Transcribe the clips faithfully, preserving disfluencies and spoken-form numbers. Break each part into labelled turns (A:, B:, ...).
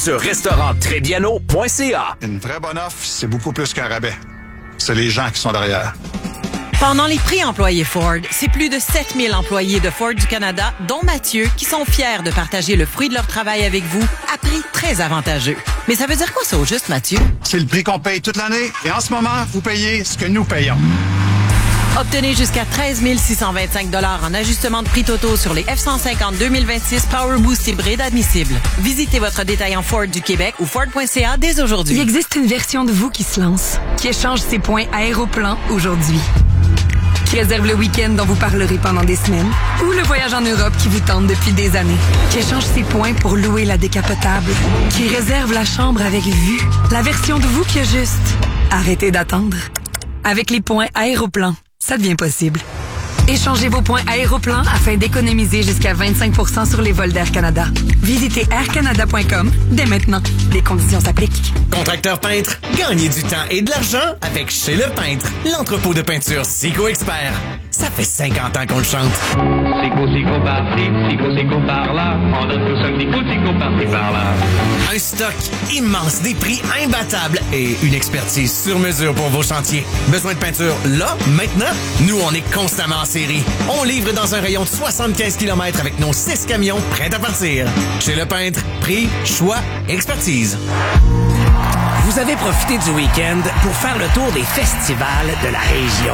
A: sur restaurant trébiano point c a.
B: Une vraie bonne offre, c'est beaucoup plus qu'un rabais. C'est les gens qui sont derrière.
C: Pendant les prix employés Ford, c'est plus de sept mille employés de Ford du Canada, dont Mathieu, qui sont fiers de partager le fruit de leur travail avec vous à prix très avantageux. Mais ça veut dire quoi ça au juste, Mathieu?
B: C'est le prix qu'on paye toute l'année. Et en ce moment, vous payez ce que nous payons.
C: Obtenez jusqu'à treize mille six cent vingt-cinq dollars en ajustement de prix totaux sur les F cent cinquante deux mille vingt-six Power Boost hybride admissibles. Visitez votre détaillant Ford du Québec ou Ford point c a dès aujourd'hui.
D: Il existe une version de vous qui se lance, qui échange ses points Aéroplan aujourd'hui. Qui réserve le week-end dont vous parlerez pendant des semaines, ou le voyage en Europe qui vous tente depuis des années. Qui échange ses points pour louer la décapotable. Qui réserve la chambre avec vue. La version de vous qui a juste arrêtez d'attendre. Avec les points Aéroplan, ça devient possible. Échangez vos points Aéroplan afin d'économiser jusqu'à vingt-cinq pour cent sur les vols d'Air Canada. Visitez air canada point com dès maintenant. Les conditions s'appliquent.
E: Contracteur peintre, gagnez du temps et de l'argent avec Chez Le Peintre, l'entrepôt de peinture Sico Expert. Ça fait cinquante ans qu'on le chante.
F: Sico, Sico par-ci, Sico, Sico par-là. On donne tous un petit coup, Sico par-ci, par-là.
E: Un stock immense, des prix imbattables et une expertise sur mesure pour vos chantiers. Besoin de peinture là, maintenant? Nous, on est constamment en série. On livre dans un rayon de soixante-quinze kilomètres avec nos six camions prêts à partir. Chez Le Peintre, prix, choix, expertise.
G: Vous avez profité du week-end pour faire le tour des festivals de la région.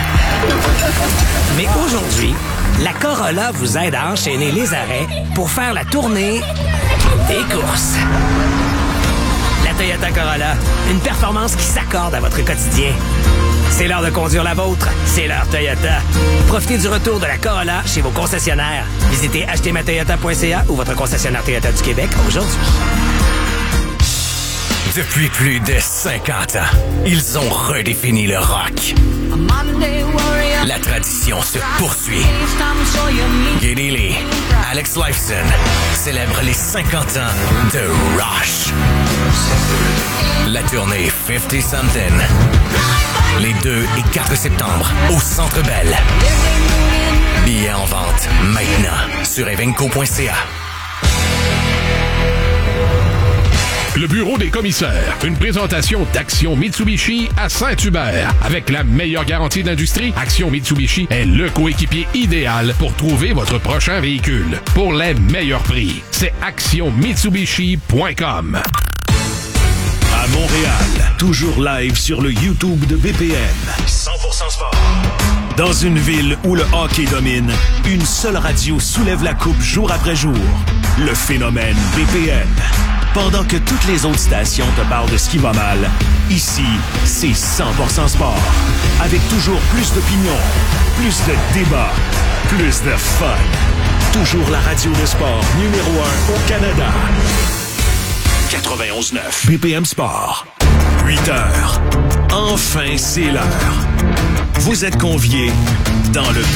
G: Mais aujourd'hui, la Corolla vous aide à enchaîner les arrêts pour faire la tournée des courses. La Toyota Corolla, une performance qui s'accorde à votre quotidien. C'est l'heure de conduire la vôtre, c'est l'heure Toyota. Profitez du retour de la Corolla chez vos concessionnaires. Visitez acheter ma toyota point c a ou votre concessionnaire Toyota du Québec aujourd'hui.
E: Depuis plus de cinquante ans, ils ont redéfini le rock. La tradition se poursuit. Geddy Lee, Alex Lifeson célèbrent les cinquante ans de Rush. La tournée cinquante something. Les deux et quatre septembre au Centre Bell. Billets en vente maintenant sur evenco point c a.
H: Le bureau des commissaires. Une présentation d'Action Mitsubishi à Saint-Hubert. Avec la meilleure garantie d'industrie, Action Mitsubishi est le coéquipier idéal pour trouver votre prochain véhicule. Pour les meilleurs prix, c'est action mitsubishi point com.
I: À Montréal, toujours live sur le YouTube de B P M.
J: cent pour cent sport.
I: Dans une ville où le hockey domine, une seule radio soulève la coupe jour après jour. Le phénomène B P M. Pendant que toutes les autres stations te parlent de ce qui va mal, ici, c'est cent pour cent sport. Avec toujours plus d'opinions, plus de débats, plus de fun. Toujours la radio de sport numéro un au Canada. quatre-vingt-onze neuf B P M Sport. huit heures. Enfin, c'est l'heure. Vous êtes conviés dans le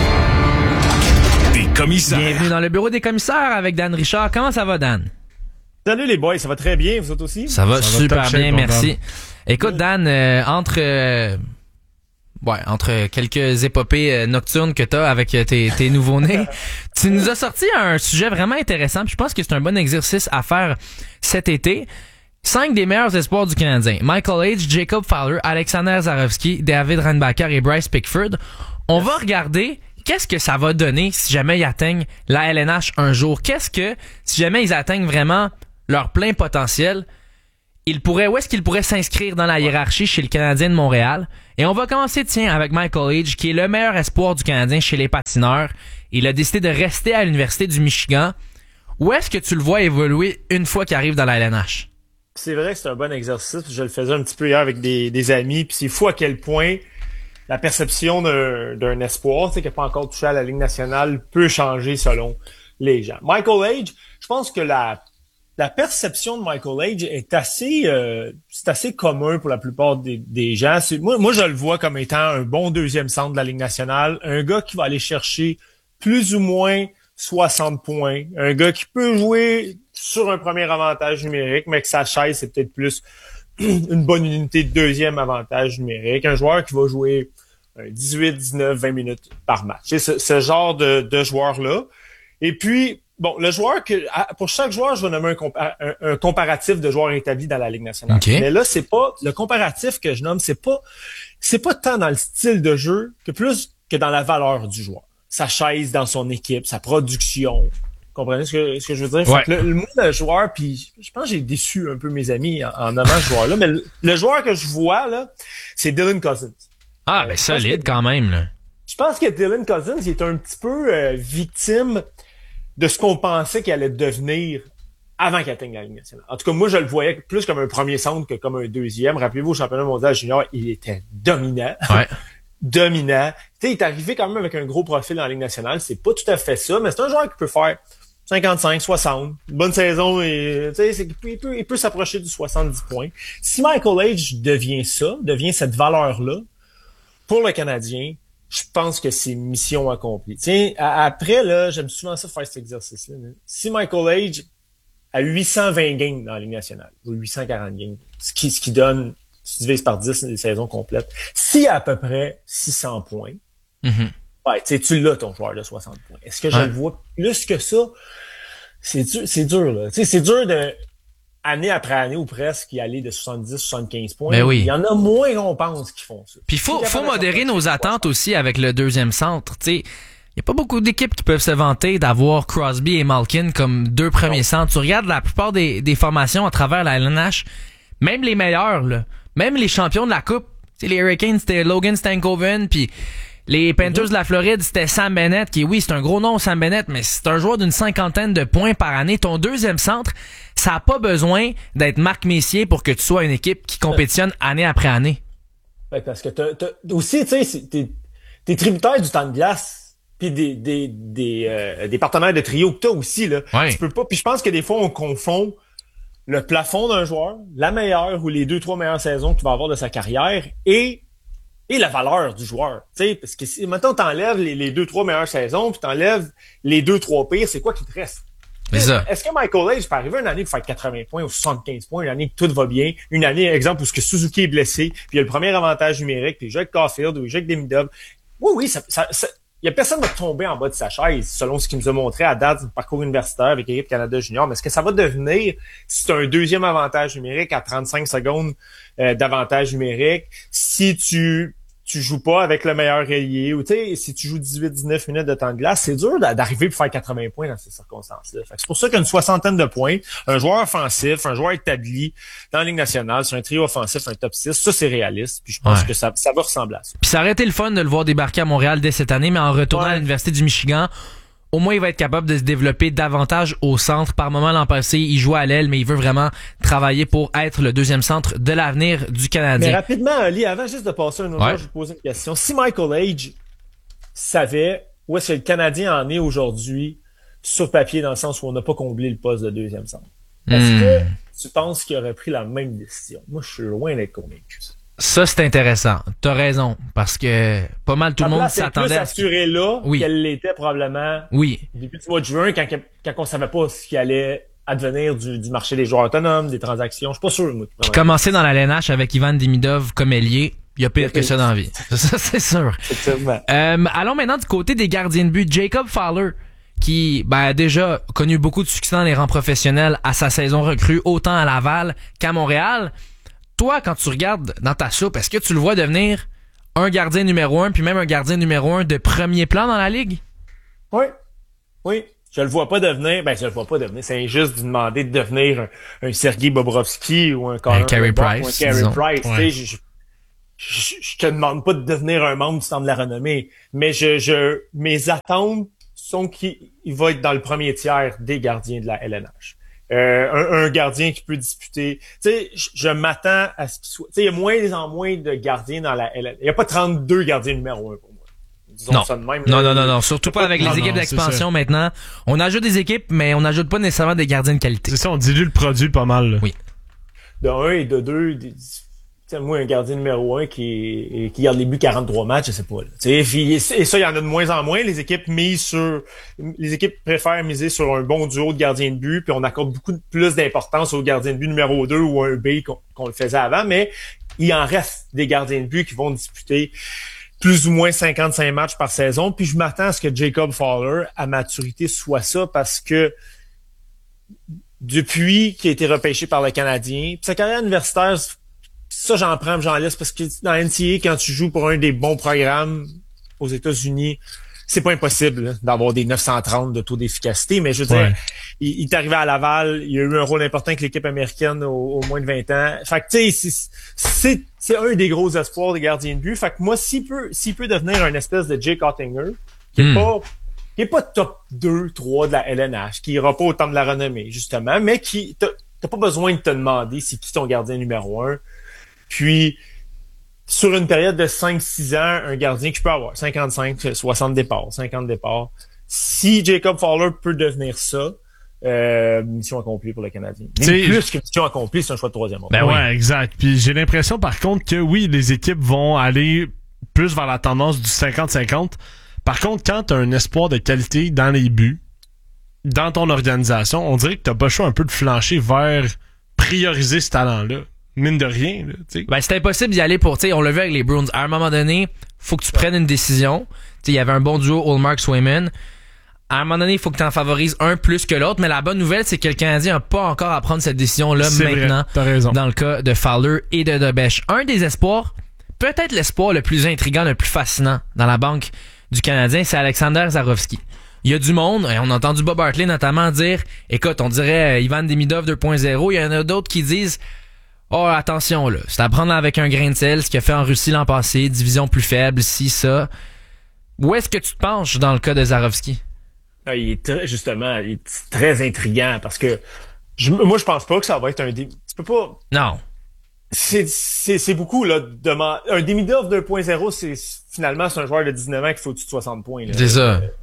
I: bureau des commissaires.
K: Bienvenue dans le bureau des commissaires avec Dan Richard. Comment ça va, Dan?
L: Salut les boys, ça va très bien, vous autres aussi?
K: Ça va
L: ça
K: super
L: va
K: bien,
L: shape,
K: merci. Écoute, Dan, euh, entre euh, ouais, entre quelques épopées euh, nocturnes que t'as avec euh, tes, tes nouveaux-nés, tu nous as sorti un sujet vraiment intéressant. Puis je pense que c'est un bon exercice à faire cet été. Cinq des meilleurs espoirs du Canadien. Michael H, Jacob Fowler, Alexander Zarovski, David Reinbacher et Bryce Pickford. On va regarder qu'est-ce que ça va donner si jamais ils atteignent la L N H un jour. Qu'est-ce que, si jamais ils atteignent vraiment leur plein potentiel, ils pourraient, où est-ce qu'ils pourraient s'inscrire dans la hiérarchie chez le Canadien de Montréal? Et on va commencer, tiens, avec Michael H, qui est le meilleur espoir du Canadien chez les patineurs. Il a décidé de rester à l'Université du Michigan. Où est-ce que tu le vois évoluer une fois qu'il arrive dans la L N H?
L: C'est vrai que c'est un bon exercice. Je le faisais un petit peu hier avec des, des amis. Puis c'est fou à quel point la perception d'un, d'un espoir, tu sais, qui n'a pas encore touché à la Ligue nationale, peut changer selon les gens. Michael H, je pense que la La perception de Michael H est assez, euh, c'est assez commun pour la plupart des, des gens. C'est, moi, moi, je le vois comme étant un bon deuxième centre de la Ligue nationale, un gars qui va aller chercher plus ou moins soixante points, un gars qui peut jouer sur un premier avantage numérique, mais que sa chaise, c'est peut-être plus une bonne unité de deuxième avantage numérique, un joueur qui va jouer dix-huit, dix-neuf, vingt minutes par match. C'est ce, ce genre de, de joueur-là. Et puis, bon, le joueur que pour chaque joueur, je vais nommer un, compa- un, un comparatif de joueurs établis dans la Ligue nationale. Okay. Mais là, c'est pas le comparatif que je nomme, c'est pas c'est pas tant dans le style de jeu que plus que dans la valeur du joueur. Sa chaise dans son équipe, sa production. Vous comprenez ce que, ce que je veux dire?
K: Ouais.
L: Le, le, moi, le joueur, puis je pense que j'ai déçu un peu mes amis en, en nommant ce joueur-là, mais le, le joueur que je vois, là, c'est Dylan Cousins.
K: Ah, ben solide que, quand même, là.
L: Je pense que Dylan Cousins, il est un petit peu euh, victime de ce qu'on pensait qu'il allait devenir avant qu'il atteigne la Ligue nationale. En tout cas, moi, je le voyais plus comme un premier centre que comme un deuxième. Rappelez-vous, au championnat mondial junior, il était dominant.
K: Ouais.
L: dominant. Tu sais, il est arrivé quand même avec un gros profil en Ligue nationale. C'est pas tout à fait ça, mais c'est un joueur qui peut faire cinquante-cinq, soixante. Une bonne saison et, tu sais, il peut, il peut s'approcher du soixante-dix points. Si Michael Age devient ça, devient cette valeur-là, pour le Canadien, je pense que c'est mission accomplie. Tiens, après, là, j'aime souvent ça faire cet exercice-là. Là. Si Michael Age a huit cent vingt games dans la Ligue nationale, ou huit cent quarante games, ce qui, ce qui donne, si tu divises par dix les saisons complètes, s'il a à peu près six cents points,
K: mm-hmm.
L: ouais, tu sais, tu l'as ton joueur de soixante points. Est-ce que je ouais. le vois plus que ça? C'est dur, c'est dur, là. Tu sais, c'est dur de, année après année ou presque, y aller de soixante-dix, soixante-quinze points.
K: Ben oui.
L: Il y en a moins qu'on pense qui font ça.
K: Puis il faut, faut modérer nos attentes aussi avec le deuxième centre, tu sais. Il n'y a pas beaucoup d'équipes qui peuvent se vanter d'avoir Crosby et Malkin comme deux premiers non. centres. Tu regardes la plupart des, des formations à travers la L N H, même les meilleurs, là, même les champions de la Coupe, tu sais, les Hurricanes, c'était Logan Stankoven, puis les Panthers mm-hmm. de la Floride, c'était Sam Bennett, qui, oui, c'est un gros nom, Sam Bennett, mais c'est un joueur d'une cinquantaine de points par année. Ton deuxième centre, ça n'a pas besoin d'être Marc Messier pour que tu sois une équipe qui compétitionne année après année.
L: Ouais, parce que t'as, t'as, aussi, tu sais, t'es, t'es tributaire du temps de glace, puis des des des, euh, des partenaires de trio que t'as aussi, là.
K: Ouais.
L: Tu peux pas. Puis je pense que des fois, on confond le plafond d'un joueur, la meilleure ou les deux, trois meilleures saisons qu'il va avoir de sa carrière et et la valeur du joueur. Tu sais, parce que si maintenant t'enlèves les, les deux, trois meilleures saisons, puis t'enlèves les deux, trois pires, c'est quoi qui te reste?
K: C'est ça.
L: Est-ce que Michael Age peut arriver une année pour faire quatre-vingts points ou soixante-quinze points, une année que tout va bien, une année, exemple, où ce que Suzuki est blessé, puis il y a le premier avantage numérique, puis il joue avec Caulfield ou il joue avec Demidov. Oui, oui, ça, ça, ça, il y a personne qui va tomber en bas de sa chaise, selon ce qu'il nous a montré à date du parcours universitaire avec l'équipe Canada Junior. Mais est-ce que ça va devenir, si tu as un deuxième avantage numérique à trente-cinq secondes euh, d'avantage numérique, si tu tu joues pas avec le meilleur ailier, ou tu sais, si tu joues dix-huit dix-neuf minutes de temps de glace, c'est dur d'arriver pour faire quatre-vingts points dans ces circonstances-là. Fait que c'est pour ça qu'une soixantaine de points, un joueur offensif, un joueur établi dans la Ligue nationale, sur un trio offensif, un top six, ça c'est réaliste, puis je pense ouais. que ça, ça va ressembler à ça.
K: Puis ça aurait été le fun de le voir débarquer à Montréal dès cette année, mais en retournant ouais. à l'Université du Michigan, au moins il va être capable de se développer davantage au centre. Par moment l'an passé, il jouait à l'aile, mais il veut vraiment travailler pour être le deuxième centre de l'avenir du Canadien.
L: Mais rapidement, Ali, avant juste de passer un autre ouais. jour, je vous pose une question. Si Michael Age savait où est-ce que le Canadien en est aujourd'hui sur papier, dans le sens où on n'a pas comblé le poste de deuxième centre, est-ce hmm. que tu penses qu'il aurait pris la même décision? Moi, je suis loin d'être convaincu.
K: Ça, c'est intéressant. T'as raison, parce que pas mal tout le monde s'attendait à...
L: plus assurée là oui. qu'elle l'était probablement
K: oui.
L: depuis le mois de juin, quand, quand on savait pas ce qui allait advenir du, du marché des joueurs autonomes, des transactions. Je suis pas sûr. Moi,
K: puis commencer dans la L N H avec Ivan Demidov comme ailier, il y a pire que ça dans la vie. Ça, c'est sûr. Euh, allons maintenant du côté des gardiens de but. Jacob Fowler, qui ben, a déjà connu beaucoup de succès dans les rangs professionnels à sa saison recrue, autant à Laval qu'à Montréal. Toi, quand tu regardes dans ta soupe, est-ce que tu le vois devenir un gardien numéro un, puis même un gardien numéro un de premier plan dans la Ligue?
L: Oui. Oui. Je le vois pas devenir, ben, je le vois pas devenir. C'est injuste de demander de devenir un, un Sergei Bobrovsky ou un,
K: un Carey Price.
L: Ou un Carey Price. Ouais. Je, je, je, je te demande pas de devenir un membre du Temple de la renommée, mais je, je, mes attentes sont qu'il va être dans le premier tiers des gardiens de la L N H. Euh, un, un gardien qui peut disputer. Tu sais, je, je m'attends à ce qu'il soit. Tu sais, il y a moins en moins de gardiens dans la L N H. Il n'y a pas trente-deux gardiens numéro un pour moi. Disons
K: non.
L: ça de même.
K: Non, non, non, non. Surtout pas avec les non, équipes non, d'expansion maintenant. On ajoute des équipes, mais on n'ajoute pas nécessairement des gardiens de qualité.
J: C'est ça, on dilue le produit pas mal. Là.
K: Oui.
L: De un et de deux, des, t'sais, moi, un gardien numéro un qui, qui garde les buts quarante-trois matchs, je sais pas. Là. Et ça, il y en a de moins en moins. Les équipes misent sur, les équipes préfèrent miser sur un bon duo de gardiens de but, puis on accorde beaucoup de plus d'importance au gardien de but numéro deux ou un B qu'on, qu'on le faisait avant, mais il en reste des gardiens de but qui vont disputer plus ou moins cinquante-cinq matchs par saison. Puis je m'attends à ce que Jacob Fowler, à maturité, soit ça parce que depuis qu'il a été repêché par le Canadien, puis sa carrière universitaire, ça j'en prends, j'en laisse parce que dans la N C A A, quand tu joues pour un des bons programmes aux États-Unis, c'est pas impossible là, d'avoir des neuf cent trente de taux d'efficacité, mais je veux
J: ouais.
L: dire, il, il est arrivé à Laval, il a eu un rôle important avec l'équipe américaine au, au moins de vingt ans. Fait que tu sais, c'est, c'est, c'est un des gros espoirs des gardiens de but. Fait que moi, s'il peut, s'il peut devenir un espèce de Jake Ottinger, qui est
K: Mm.
L: pas, qui est pas top deux, trois de la L N H, qui ira pas au temps de la renommée, justement, mais qui, t'as, t'as pas besoin de te demander c'est qui ton gardien numéro un. Puis, sur une période de cinq six ans, un gardien qui peut avoir cinquante-cinq, soixante départs, cinquante départs. Si Jacob Fowler peut devenir ça, euh, mission accomplie pour le Canadien. Même plus que mission accomplie, c'est un choix de troisième ordre.
J: Ben ouais, oui. Exact. Puis j'ai l'impression par contre que oui, les équipes vont aller plus vers la tendance du cinquante cinquante. Par contre, quand t'as un espoir de qualité dans les buts, dans ton organisation, on dirait que t'as pas le choix un peu de flancher vers prioriser ce talent-là. Mine de rien, là, tu sais.
K: Ben, c'est impossible d'y aller pour, tu sais, on l'a vu avec les Bruins. À un moment donné, faut que tu prennes une décision. Tu sais, il y avait un bon duo Ullmark-Swayman. À un moment donné, il faut que tu en favorises un plus que l'autre. Mais la bonne nouvelle, c'est que le Canadien n'a pas encore à prendre cette décision-là
J: c'est
K: maintenant.
J: Vrai, t'as raison.
K: Dans le cas de Fowler et de Dobèche. Un des espoirs, peut-être l'espoir le plus intriguant, le plus fascinant dans la banque du Canadien, c'est Alexander Zarovski. Il y a du monde, et on a entendu Bob Hartley notamment dire, écoute, on dirait Ivan Demidov deux point zéro. Il y en a d'autres qui disent, oh, attention, là. C'est à prendre avec un grain de sel, ce qu'il a fait en Russie l'an passé, division plus faible, ci, ça. Où est-ce que tu te penches dans le cas de Zarovski?
L: Ah, il est très, justement, il est très intriguant parce que je, moi, je pense pas que ça va être un... Dé... Tu peux pas...
K: Non.
L: C'est, c'est, c'est beaucoup, là, de demand... Un Demidov deux point zéro, c'est, finalement, c'est un joueur de dix-neuf ans qui fait au-dessus de soixante points, là.
K: C'est ça.
L: Euh,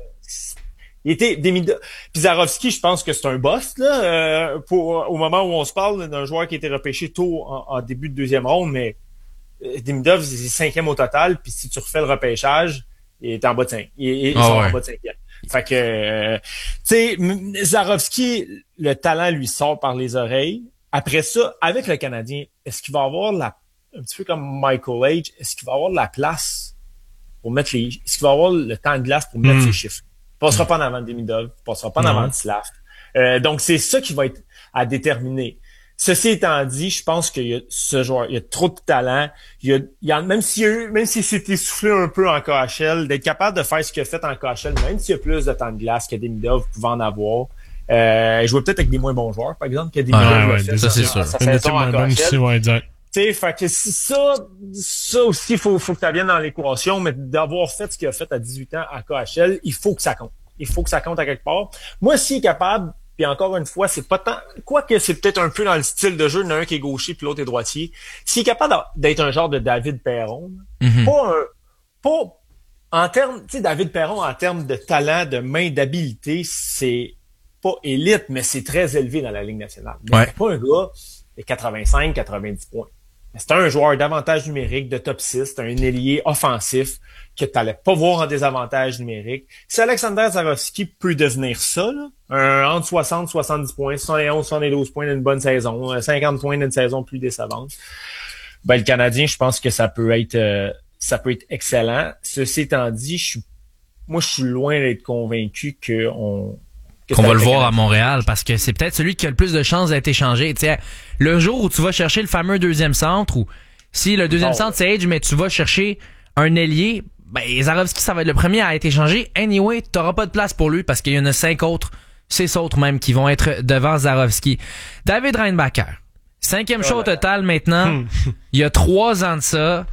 L: Il était Demidov. Puis Zarovski, je pense que c'est un boss là. Euh, pour au moment où on se parle d'un joueur qui a été repêché tôt en, en début de deuxième ronde, mais euh, Demidov c'est cinquième au total. Puis si tu refais le repêchage, il est en bas de cinq. Il, il, ils
K: oh
L: sont
K: ouais.
L: en bas de cinquième. Fait que euh, tu sais, Zarovski, le talent lui sort par les oreilles. Après ça, avec le Canadien, est-ce qu'il va avoir la un petit peu comme Michael Age, est-ce qu'il va avoir la place pour mettre les, est-ce qu'il va avoir le temps de glace pour mettre
J: mm.
L: ses chiffres? Il passera pas en avant de Demidov, il passera pas en avant de Slav. Euh, donc, c'est ça qui va être à déterminer. Ceci étant dit, je pense qu'il y a ce joueur, il y a trop de talent. Il y a, il y a même s'il y a eu, même s'il s'est essoufflé un peu en K H L, d'être capable de faire ce qu'il a fait en K H L, même s'il y a plus de temps de glace que Demidov pouvait en avoir. Euh, il jouait peut-être avec des moins bons joueurs, par exemple, que Demidov
J: ouais,
L: ouais,
J: ouais,
L: fait
J: ça, c'est sûr.
L: sa
J: Une
L: saison
J: équipe
L: en K
J: bonne
L: H L.
J: aussi, ouais, exact.
L: T'sais, fait que ça, ça aussi, faut, faut que ça vienne dans l'équation, mais d'avoir fait ce qu'il a fait à dix-huit ans à K H L, il faut que ça compte. Il faut que ça compte à quelque part. Moi, s'il est capable, puis encore une fois, c'est pas tant, quoique c'est peut-être un peu dans le style de jeu, il y en a un qui est gaucher puis l'autre est droitier. S'il est capable d'être un genre de David Perron, mm-hmm. pas un, pas, en termes, tu sais, David Perron, en termes de talent, de main, d'habileté, c'est pas élite, mais c'est très élevé dans la Ligue nationale. Mais
K: ouais.
L: c'est pas un gars de quatre-vingt-cinq, quatre-vingt-dix points. C'est un joueur d'avantage numérique de top six, c'est un ailier offensif que tu n'allais pas voir en désavantage numérique. Si Alexander Zarovski peut devenir ça, là, un entre soixante et soixante-dix points, soixante et onze, soixante-douze points d'une bonne saison, cinquante points d'une saison plus décevante, ben le Canadien, je pense que ça peut être euh, ça peut être excellent. Ceci étant dit, je suis moi je suis loin d'être convaincu que on
K: qu'on va le voir à Montréal parce que c'est peut-être celui qui a le plus de chances d'être échangé. T'sais, le jour où tu vas chercher le fameux deuxième centre ou si le deuxième oh. centre c'est Age mais tu vas chercher un ailier, ben Zarovski ça va être le premier à être échangé. Anyway, t'auras pas de place pour lui parce qu'il y en a cinq autres, six autres même qui vont être devant Zarovski. David Reinbacher, cinquième oh, show au total maintenant. Il y a trois ans de ça.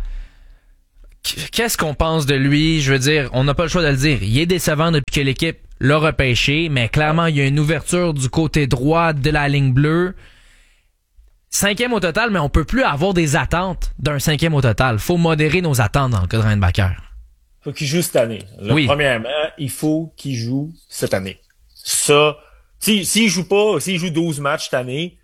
K: Qu'est-ce qu'on pense de lui? Je veux dire, on n'a pas le choix de le dire. Il est décevant depuis que l'équipe l'a repêché, mais clairement, il y a une ouverture du côté droit de la ligne bleue. Cinquième au total, mais on peut plus avoir des attentes d'un cinquième au total. Faut modérer nos attentes dans le cas de Reinbacher.
L: Faut qu'il joue cette année. Là, oui. Premièrement, il faut qu'il joue cette année. Ça, s'il si, si joue pas, s'il joue douze matchs cette année,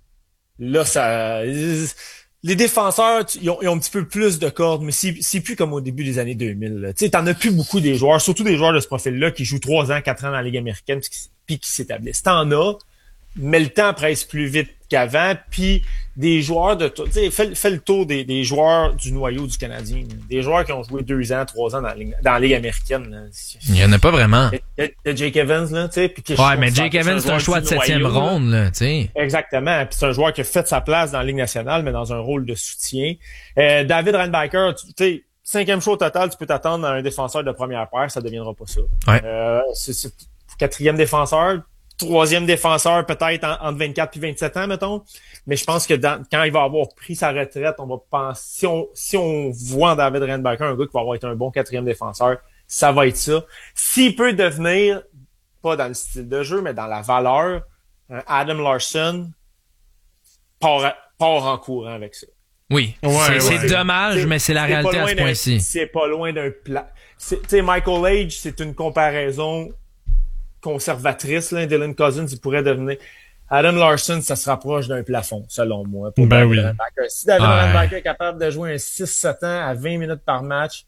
L: là, ça... Les défenseurs, ils ont, ils ont un petit peu plus de cordes, mais c'est, c'est plus comme au début des années deux mille. Tu sais, t'en as plus beaucoup des joueurs, surtout des joueurs de ce profil-là qui jouent trois ans, quatre ans dans la Ligue américaine puis qui s'établissent. T'en as, mais le temps presse plus vite qu'avant, puis des joueurs de... Tu sais, fais, fais le tour des, des joueurs du noyau du Canadien. Des joueurs qui ont joué deux ans, trois ans dans la Ligue, dans la Ligue américaine. Là.
K: Il y en a pas vraiment.
L: Il y a Jake Evans, là, tu sais. Puis
K: ouais, mais Jake Evans, c'est un choix de septième ronde, là, tu sais.
L: Exactement. Puis c'est un joueur qui a fait sa place dans la Ligue nationale, mais dans un rôle de soutien. Euh, David Reinbacher, tu sais, cinquième choix au total, tu peux t'attendre à un défenseur de première paire, ça deviendra pas ça.
K: Ouais.
L: Euh, c'est, c'est quatrième défenseur, troisième défenseur peut-être en, entre vingt-quatre puis vingt-sept ans, mettons. Mais je pense que dans, quand il va avoir pris sa retraite, on va penser, si on, si on voit en David Reinbacher un gars qui va avoir été un bon quatrième défenseur, ça va être ça. S'il peut devenir, pas dans le style de jeu, mais dans la valeur, un Adam Larsson part, part en courant avec ça.
K: Oui,
L: ouais,
K: c'est,
L: ouais.
K: c'est dommage, c'est, mais c'est la c'est réalité à ce point-ci.
L: C'est pas loin d'un plat. Tu sais, Michael Age, c'est une comparaison conservatrice, là. Dylan Cousins, il pourrait devenir... Adam Larsson, ça se rapproche d'un plafond, selon moi. Pour
J: ben
L: David
J: oui.
L: Reinbacher. Si David
K: ouais.
L: Reinbacher est capable de jouer un six sept ans à vingt minutes par match,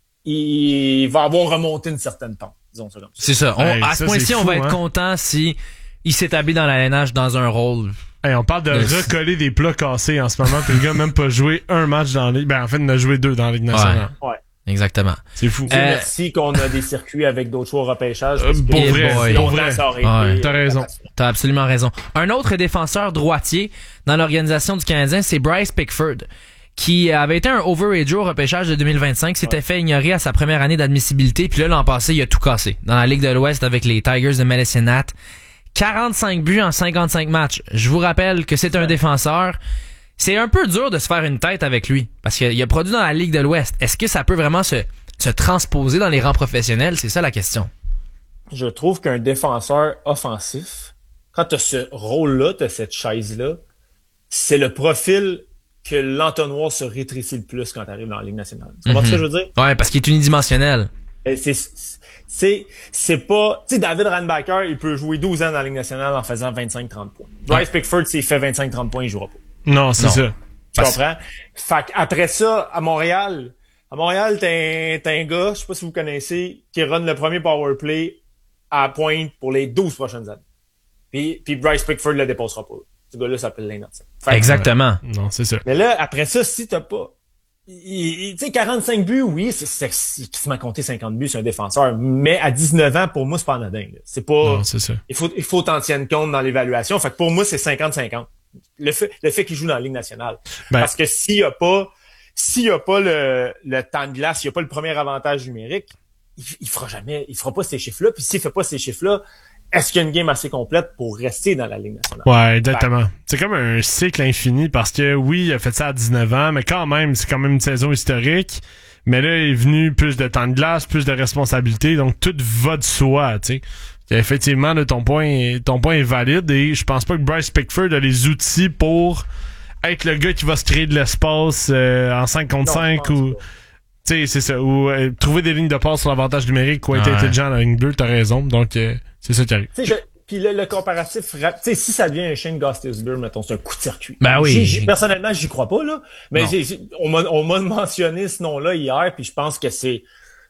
L: il va avoir remonté une certaine pente, disons ça comme ça.
K: C'est ça. On,
J: hey,
K: à ce point-ci, on va être hein? content si il s'établit dans l'arénage dans un rôle.
J: Hey, on parle de le... recoller des plats cassés en ce moment, puis le gars n'a même pas joué un match dans la Ligue. Ben, en fait, il en a joué deux dans la Ligue nationale.
L: Ouais. ouais.
K: Exactement.
J: C'est fou.
L: Euh, merci qu'on a des circuits avec d'autres choix au repêchage.
J: Euh, pour vrai,
K: boy.
J: pour vrai.
L: Ça aurait
J: ouais,
L: été,
J: t'as raison.
K: T'as absolument raison. Un autre défenseur droitier dans l'organisation du Canadien, c'est Bryce Pickford, qui avait été un overage au repêchage de deux mille vingt-cinq, s'était ouais. fait ignorer à sa première année d'admissibilité, puis là, l'an passé, il a tout cassé. Dans la Ligue de l'Ouest avec les Tigers de Medicine Hat. quarante-cinq buts en cinquante-cinq matchs. Je vous rappelle que c'est un défenseur. C'est un peu dur de se faire une tête avec lui, parce qu'il a produit dans la Ligue de l'Ouest. Est-ce que ça peut vraiment se, se transposer dans les rangs professionnels? C'est ça la question.
L: Je trouve qu'un défenseur offensif, quand tu as ce rôle-là, tu as cette chaise-là, c'est le profil que l'entonnoir se rétrécit le plus quand tu arrives dans la Ligue nationale. Tu comprends mm-hmm. ce que je veux dire?
K: Ouais, parce qu'il est unidimensionnel.
L: Et c'est, c'est, c'est pas, tu sais, David Reinbacher, il peut jouer douze ans dans la Ligue nationale en faisant vingt-cinq trente points. Bryce ouais. Pickford, s'il fait vingt-cinq trente points, il jouera pas.
J: Non, c'est non. ça.
L: Tu Parce... comprends? Fait qu'après ça, à Montréal, à Montréal, t'as un, t'as un gars, je sais pas si vous connaissez, qui run le premier power play à pointe pour les douze prochaines années. Puis, puis Bryce Pickford le dépassera pas. Ce gars-là s'appelle Lane Hudson.
K: Exactement.
J: Que, non, c'est ça.
L: Mais là, après ça, si t'as pas, tu sais, quarante-cinq buts, oui, c'est, c'est, c'est quasiment compté cinquante buts, c'est un défenseur. Mais à dix-neuf ans, pour moi, c'est pas anodin. Là. C'est pas.
J: Non, c'est ça.
L: Il faut, il faut t'en tienne compte dans l'évaluation. Fait que pour moi, c'est cinquante cinquante. Le fait, le fait qu'il joue dans la Ligue nationale. Ben, parce que s'il y a pas, s'il y a pas le, le temps de glace, s'il y a pas le premier avantage numérique, il, il fera jamais, il fera pas ces chiffres-là. Puis s'il fait pas ces chiffres-là, est-ce qu'il y a une game assez complète pour rester dans la Ligue nationale?
J: Ouais, exactement. Ben, c'est comme un cycle infini parce que oui, il a fait ça à dix-neuf ans, mais quand même, c'est quand même une saison historique. Mais là, il est venu plus de temps de glace, plus de responsabilités, donc tout va de soi, tu sais. Effectivement, là, ton point, ton point est valide et je pense pas que Bryce Pickford a les outils pour être le gars qui va se créer de l'espace euh, en cinq contre cinq ou, tu sais, c'est ça, ou euh, trouver des lignes de passe sur l'avantage numérique ou être ouais. intelligent dans la ligne bleue, t'as raison, donc euh, c'est ça qui arrive.
L: Tu sais, puis le, le comparatif, tu sais, si ça devient un Shane Gostisbehere, mettons, c'est un coup de circuit.
K: Ben oui.
L: J'ai, j'ai, personnellement, j'y crois pas, là, mais j'ai, j'ai, on m'a, on m'a mentionné ce nom-là hier, puis je pense que c'est,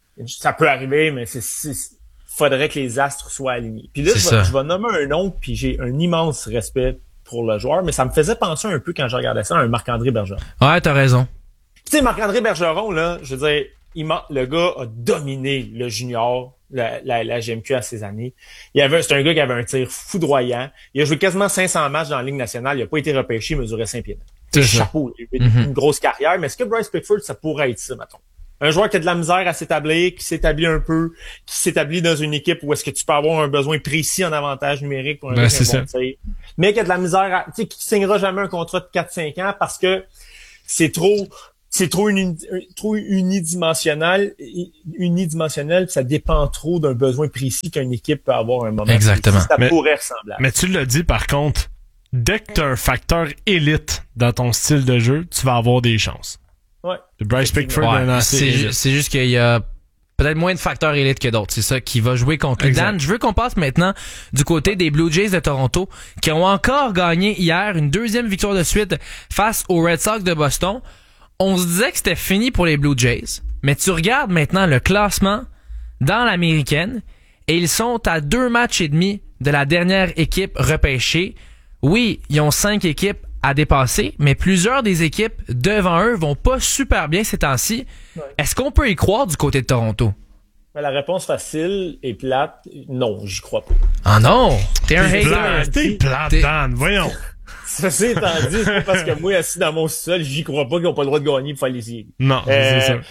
L: ça peut arriver, mais c'est, c'est faudrait que les astres soient alignés. Puis là, je vais, je vais nommer un nom, puis j'ai un immense respect pour le joueur, mais ça me faisait penser un peu quand je regardais ça à un Marc-André Bergeron.
K: Ouais, t'as raison.
L: Tu sais, Marc-André Bergeron, là, je veux dire, il m'a, le gars a dominé le junior, la, la, la G M Q à ses années. Il avait, c'est un gars qui avait un tir foudroyant. Il a joué quasiment cinq cents matchs dans la Ligue nationale. Il a pas été repêché, il mesurait cinq pieds. C'est chapeau. Il a eu mm-hmm. une grosse carrière. Mais est-ce que Bryce Pickford, ça pourrait être ça, mettons? Un joueur qui a de la misère à s'établir, qui s'établit un peu, qui s'établit dans une équipe où est-ce que tu peux avoir un besoin précis en avantage numérique pour un
J: ben,
L: bon
J: tir,
L: mais qui a de la misère à, tu sais, qui signera jamais un contrat de quatre cinq ans parce que c'est trop, c'est trop uni, trop unidimensionnel, unidimensionnel, ça dépend trop d'un besoin précis qu'une équipe peut avoir à un moment.
K: Exactement.
L: Précis. Ça
J: mais,
L: pourrait ressembler.
J: Mais tu l'as dit, par contre, dès que tu as un facteur élite dans ton style de jeu, tu vas avoir des chances.
L: Ouais.
J: Le Bryce Pickford,
K: ouais,
J: un
K: c'est, ju- c'est juste qu'il y a peut-être moins de facteurs élites que d'autres. C'est ça qui va jouer contre lui. Dan, je veux qu'on passe maintenant du côté des Blue Jays de Toronto, qui ont encore gagné hier une deuxième victoire de suite face aux Red Sox de Boston. On se disait que c'était fini pour les Blue Jays, mais tu regardes maintenant le classement dans l'américaine et ils sont à deux matchs et demi de la dernière équipe repêchée. Oui, ils ont cinq équipes à dépasser, mais plusieurs des équipes devant eux vont pas super bien ces temps-ci. Ouais. Est-ce qu'on peut y croire du côté de Toronto?
L: Mais la réponse facile et plate, non, j'y crois pas.
K: Ah non! T'es un
J: hater.
K: hater.
J: T'es plate, Dan, voyons.
L: Ceci étant dit, c'est pas parce que moi, assis dans mon sol, j'y crois pas qu'ils ont pas le droit de gagner pour faire les séries.
J: Non, euh, c'est ça.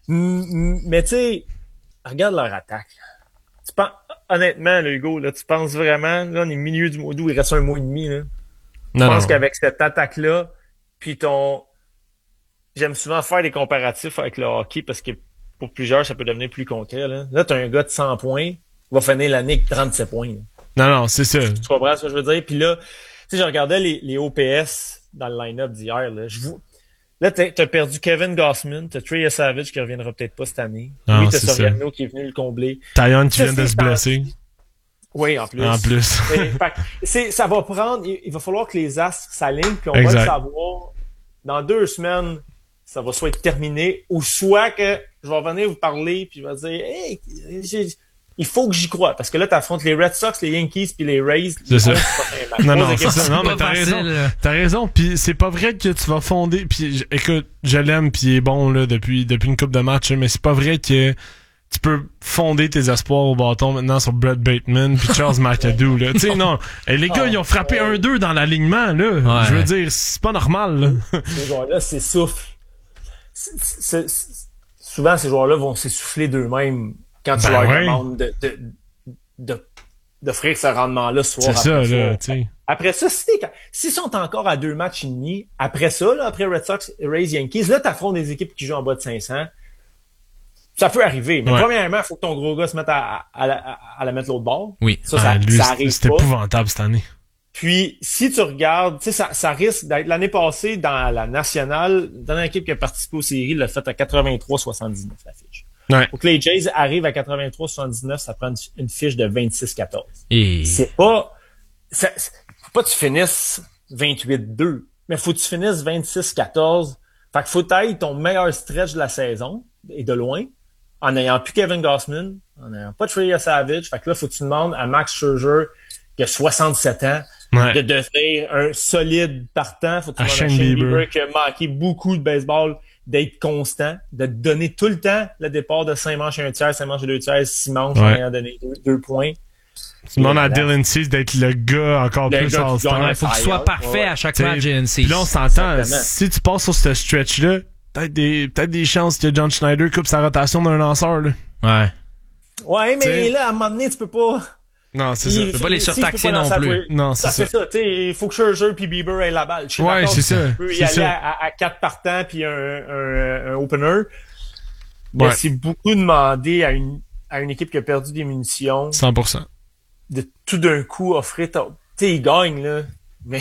L: M- mais tu sais, regarde leur attaque. Tu penses, honnêtement, là, Hugo, là, tu penses vraiment, là, on est milieu du mois d'août, il reste un mois et demi, là. Je
J: non,
L: pense
J: non.
L: qu'avec cette attaque-là, puis ton... J'aime souvent faire des comparatifs avec le hockey parce que pour plusieurs, ça peut devenir plus concret, là. Là, t'as un gars de cent points, il va finir l'année avec trente-sept points. Là.
J: Non, non, c'est ça.
L: Tu comprends ce que je veux dire? Puis là, tu sais, je regardais les, les O P S dans le line-up d'hier, là. Je vous... Là, t'as, t'as perdu Kevin Gossman, t'as Trey Savage qui reviendra peut-être pas cette année.
J: Non,
L: oui, t'as
J: c'est
L: Soriano qui est venu le combler.
J: Taillon qui vient de se blesser.
L: Oui, en plus.
J: En plus.
L: Et, fait, c'est, ça va prendre, il, il va falloir que les astres s'alignent, puis on
J: exact.
L: va le savoir. Dans deux semaines, ça va soit être terminé, ou soit que je vais venir vous parler, puis je vais dire, hey, j'ai, il faut que j'y croie. Parce que là, t'affrontes les Red Sox, les Yankees, puis les Rays.
J: C'est ça. Non, non,
L: c'est
J: ça, non, mais t'as
K: facile,
J: raison.
K: là.
J: T'as raison. Puis c'est pas vrai que tu vas fonder. Puis écoute, je l'aime, puis il est bon là depuis depuis une coupe de match, mais c'est pas vrai que tu peux fonder tes espoirs au bâton maintenant sur Brett Bateman puis Charles McAdoo, là. Tu sais, non. Et les gars, ils ont frappé un deux dans l'alignement, là.
K: Ouais.
J: Je veux dire, c'est pas normal, là.
L: Ces joueurs-là s'essoufflent. C'est, c'est, c'est, souvent, ces joueurs-là vont s'essouffler d'eux-mêmes quand tu
J: Ben
L: leur
J: ouais.
L: demandes de, de, de, d'offrir ce rendement-là soir
J: C'est
L: après
J: ça,
L: soir.
J: là, tu sais.
L: Après ça, si t'es, s'ils sont encore à deux matchs et demi, après ça, là, après Red Sox, Rays, Yankees, là, t'affrontes des équipes qui jouent en bas de cinq cents. Ça peut arriver, mais
J: Ouais.
L: premièrement, il faut que ton gros gars se mette à, à, à, à la mettre l'autre bord.
K: Oui.
L: Ça, ça,
J: Ah, lui,
L: ça
J: c'est-
L: arrive
J: c'était
L: pas.
J: épouvantable cette année.
L: Puis, si tu regardes, tu sais, ça, ça risque d'être l'année passée dans la nationale, la dernière équipe qui a participé aux séries l'a fait à quatre-vingt-trois soixante-dix-neuf, la fiche.
J: Ouais.
L: Pour que les Jays arrivent à quatre-vingt-trois soixante-dix-neuf, ça prend une, une fiche de vingt-six quatorze.
K: Et...
L: C'est pas, ça, c'est- faut pas que tu finisses vingt-huit deux, mais faut que tu finisses vingt-six quatorze. Fait qu'il faut tailler ton meilleur stretch de la saison, et de loin, en n'ayant plus Kevin Gossman, en n'ayant pas Trey Savage. Fait que là, faut que tu demandes à Max Scherzer, qui a soixante-sept ans,
J: Ouais.
L: de devenir un solide partant. Faut que tu
J: À
L: demandes à
J: Shane
L: Shane
J: Bieber.
L: Bieber, qui a manqué beaucoup de baseball, d'être constant, de te donner tout le temps le départ de cinq manches et un tiers, cinq manches et deux tiers, six manches, en
J: Ouais.
L: ayant donné deux, deux points.
J: Tu demandes à
L: Et là-
J: Dylan Cease d'être le gars encore
L: Le
J: plus
L: gars qui
J: all-star.
L: gagne.
K: Il faut qu'il soit
L: Ouais,
K: parfait
L: ouais.
K: à chaque
J: T'sais,
K: match, J N C.
J: Puis là, on s'entend,
L: Exactement.
J: si tu passes sur ce stretch-là, peut-être des, peut-être des chances que John Schneider coupe sa rotation d'un lanceur, là.
K: Ouais.
L: Ouais, mais
J: T'sais-
L: là, à un moment donné, tu peux pas...
J: Non, c'est
L: Il-
J: ça.
K: peux pas les
L: si- si
K: surtaxer
L: tu peux pas
K: non
L: lancer à
K: plus.
L: toi-
J: Non, c'est
L: Ça,
J: ça.
L: c'est ça. Tu sais, il faut que Scherzer puis Bieber aient la balle. Je suis
J: Ouais,
L: d'accord
J: c'est
L: que
J: ça.
L: Tu peux y
J: C'est
L: aller
J: ça.
L: à, à, à quatre partants puis un, un, un opener. Mais
J: Ouais.
L: c'est beaucoup demandé à une, à une équipe qui a perdu des munitions
J: cent pour cent.
L: de tout d'un coup offrir ta... Tu sais, ils gagnent, là. Mais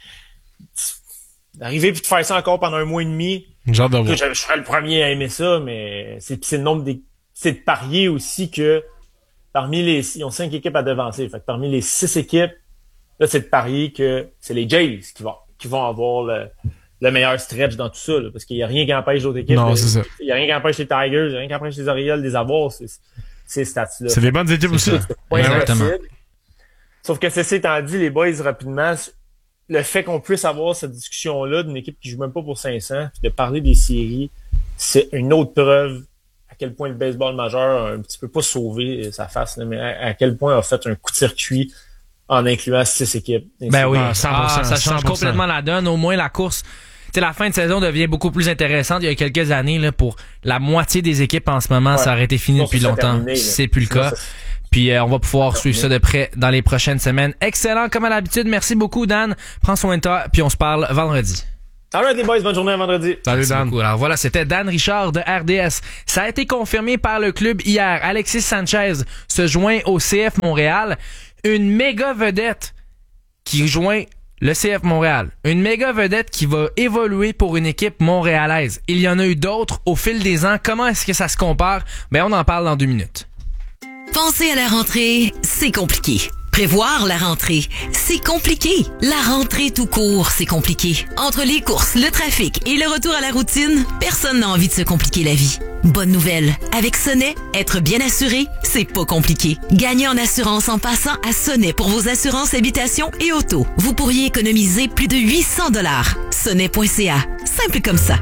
L: d'arriver puis de faire ça encore pendant un mois et demi,
J: Genre de voir.
L: je, je serais le premier à aimer ça, mais c'est, c'est le nombre des... C'est de parier aussi que parmi les... Ils ont cinq équipes à devancer. Fait que parmi les six équipes, là, c'est de parier que c'est les Jays qui vont, qui vont avoir le, le meilleur stretch dans tout ça, là, parce qu'il y a rien qui empêche d'autres équipes.
J: Non,
L: de-
J: c'est ça.
L: Il y a rien qui empêche les Tigers, il y a rien qui empêche les Orioles de les avoir, ces, ces stats-là.
J: C'est des bonnes équipes aussi.
L: C'est pas
K: Exactement.
L: impossible. Sauf que ceci étant dit, les boys, rapidement, le fait qu'on puisse avoir cette discussion-là d'une équipe qui joue même pas pour cinq cents, puis de parler des séries, c'est une autre preuve à quel point le baseball majeur a un petit peu pas sauvé sa face, là, mais à, à quel point a fait un coup de circuit en incluant six équipes.
K: Ben oui,
J: Ah, cent pour cent,
K: Ah, ça change
J: cent pour cent.
K: complètement la donne. Au moins, la course, tu sais, la fin de saison devient beaucoup plus intéressante. Il y a quelques années, là, pour la moitié des équipes en ce moment,
L: Ouais.
K: ça aurait été fini
L: Sinon,
K: depuis
L: ça, c'est
K: longtemps.
L: terminé, là.
K: C'est plus le
L: Sinon,
K: cas.
L: ça,
K: Puis euh, on va pouvoir suivre ça de près dans les prochaines semaines. Excellent comme à l'habitude. Merci beaucoup, Dan. Prends soin de toi, puis on se parle vendredi.
L: Alright les boys, bonne journée à vendredi.
J: Salut,
K: Merci
J: Dan.
K: beaucoup. Alors voilà, c'était Dan Richard de R D S. Ça a été confirmé par le club hier. Alexis Sanchez se joint au C F Montréal. Une méga vedette qui joint le C F Montréal. Une méga vedette qui va évoluer pour une équipe montréalaise. Il y en a eu d'autres au fil des ans. Comment est-ce que ça se compare? Ben, on en parle dans deux minutes.
M: Penser à la rentrée, c'est compliqué. Prévoir la rentrée, c'est compliqué. La rentrée tout court, c'est compliqué. Entre les courses, le trafic et le retour à la routine, personne n'a envie de se compliquer la vie. Bonne nouvelle, avec Sonnet, être bien assuré, c'est pas compliqué. Gagnez en assurance en passant à Sonnet pour vos assurances habitation et auto. Vous pourriez économiser plus de huit cents dollars. Sonnet point c a, simple comme ça.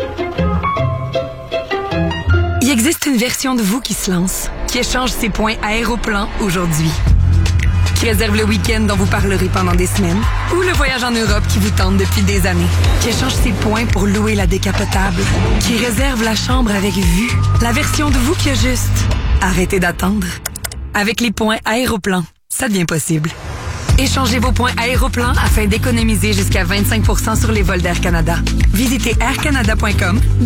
D: Il existe une version de vous qui se lance, qui échange ses points Aéroplan aujourd'hui. Qui réserve le week-end dont vous parlerez pendant des semaines, ou le voyage en Europe qui vous tente depuis des années. Qui échange ses points pour louer la décapotable. Qui réserve la chambre avec vue. La version de vous qui a juste arrêtez d'attendre. Avec les points Aéroplan, ça devient possible. Échangez vos points Aéroplan afin d'économiser jusqu'à vingt-cinq pour cent sur les vols d'Air Canada. Visitez air canada point com.